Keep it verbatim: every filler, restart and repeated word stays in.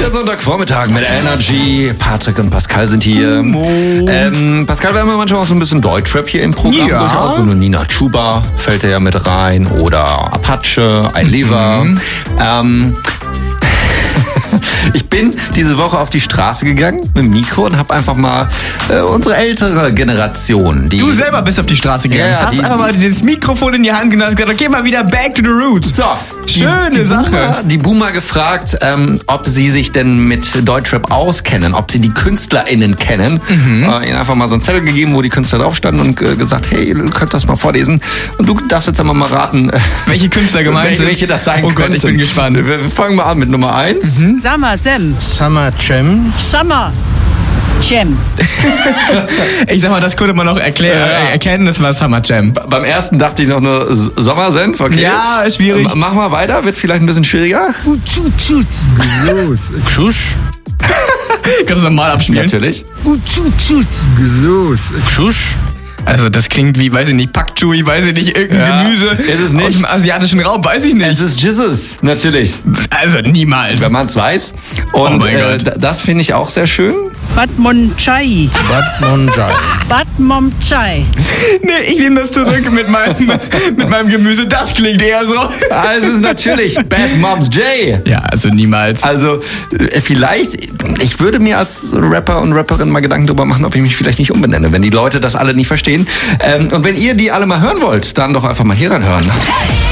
Der Sonntagvormittag mit Energy. Patrick und Pascal sind hier. Ähm, Pascal, wir haben ja manchmal auch so ein bisschen Deutschrap hier im Programm. Ja. Durchaus. So eine Nina Chuba fällt ja mit rein. Oder Apache, I Liver. Mhm. Ähm... Ich bin diese Woche auf die Straße gegangen mit dem Mikro und habe einfach mal äh, unsere ältere Generation. Die Du selber bist auf die Straße gegangen. Ja, hast die- einfach mal das Mikrofon in die Hand genommen und gesagt, okay, mal wieder back to the roots. So, Schöne die, die Sache. Boomer, die Boomer gefragt, ähm, ob sie sich denn mit Deutschrap auskennen, ob sie die KünstlerInnen kennen. Mhm. Äh, ihnen einfach mal so einen Zettel gegeben, wo die Künstler drauf standen und äh, gesagt, hey, ihr könnt das mal vorlesen. Und du darfst jetzt einmal mal raten, äh, Welche Künstler gemeint welche, sind? welche das sein Oh Gott, könnten. ich bin gespannt. Wir, wir fangen mal an mit Nummer eins. Summer Sam. Summer Jam. Summer Jam. Ich sag mal, das konnte man auch erklär, Ja, ja. äh, erkennen, das war Summer Jam. Beim ersten dachte ich noch nur S- Sommersenf, okay. Ja, schwierig. Ähm, Mach mal weiter, wird vielleicht ein bisschen schwieriger. Gesoos. Gschusch. Kannst du das normal abspielen? Natürlich. Gesoos. Gschusch. Also das klingt wie, weiß ich nicht, Pak Chui, weiß ich nicht, irgendein Ja, Gemüse ist es nicht. aus dem asiatischen Raum, weiß ich nicht. Es ist Jesus, natürlich. Also niemals. Wenn man es weiß. Und Oh mein äh, Gott. d- das finde ich auch sehr schön. Batmon Chai. Batmonjai. Batmom Chai. Nee, ich nehme das zurück mit meinem, mit meinem Gemüse. Das klingt eher so. Also es ist natürlich Bad Moms J. Ja, also niemals. Also äh, vielleicht, ich würde mir als Rapper und Rapperin mal Gedanken darüber machen, ob ich mich vielleicht nicht umbenenne, wenn die Leute das alle nicht verstehen. Ähm, und wenn ihr die alle mal hören wollt, dann doch einfach mal hier reinhören.